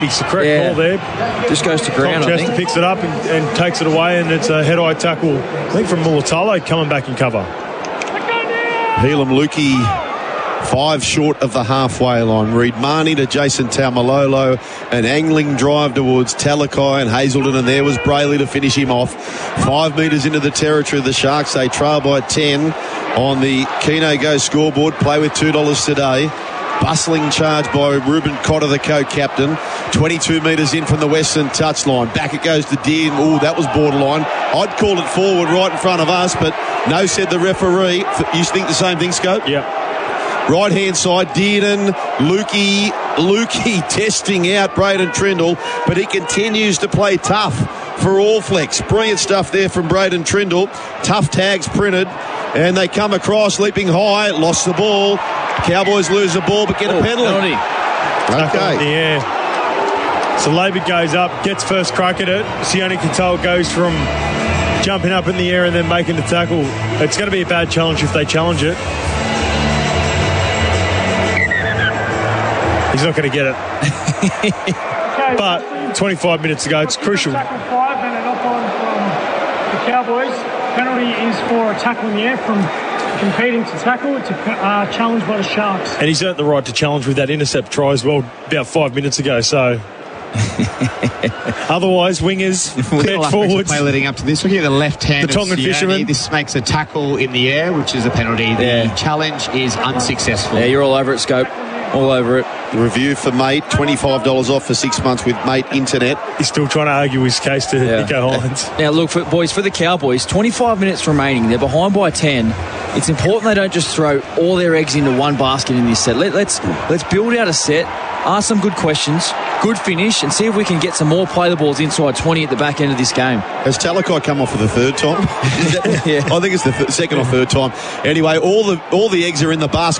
It's the correct ball there. Just goes to ground, Tom Chester picks it up and takes it away, and it's a head-eye tackle, I think, from Mulatalo coming back in cover. Helam Lukey 5 short of the halfway line. Reid Marnie to Jason Taumalolo. An angling drive towards Talakai and Hazelden, and there was Brayley to finish him off. 5 metres into the territory of the Sharks. They trail by 10 on the Keno Go scoreboard. Play with $2 today. Bustling charge by Ruben Cotter, the co-captain. 22 metres in from the western touchline. Back it goes to Dean. Oh, that was borderline. I'd call it forward right in front of us, but no, said the referee. You think the same thing, Scope? Yeah. Right-hand side, Dearden, Lukey testing out Braden Trindle, but he continues to play tough for All Flex. Brilliant stuff there from Braden Trindle. Tough tags printed, and they come across, leaping high, lost the ball. Cowboys lose the ball, but get a penalty. Okay. In the air. So Labour goes up, gets first crack at it. Sione Katoa goes from jumping up in the air and then making the tackle. It's going to be a bad challenge if they challenge it. He's not going to get it. But 25 minutes ago, it's crucial. Tackle 5 and an off-on from the Cowboys. Penalty is for a tackle in the air from competing to tackle. It's a challenge by the Sharks. And he's earned the right to challenge with that intercept try as well about 5 minutes ago. So otherwise, wingers, forwards. Play leading up to this. Looking at the left hand, the Tongan fisherman. This makes a tackle in the air, which is a penalty. The challenge is unsuccessful. Yeah, you're all over it, Scope. All over it. The review for Mate, $25 off for 6 months with Mate Internet. He's still trying to argue his case to Nico Hines. Now, look, for the Cowboys, 25 minutes remaining. They're behind by 10. It's important they don't just throw all their eggs into one basket in this set. Let's build out a set, ask some good questions, good finish, and see if we can get some more play the balls inside 20 at the back end of this game. Has Talakai come off for the third time? I think it's the second or third time. Anyway, all the eggs are in the basket.